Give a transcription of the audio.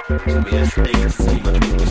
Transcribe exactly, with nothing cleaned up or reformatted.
So we just stay to see much more